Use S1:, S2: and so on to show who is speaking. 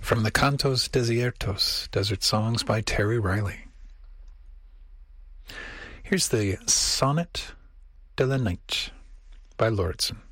S1: from the Cantos Desiertos, Desert Songs by Terry Riley. Here's the Sonnet de la Night by Lauritsen.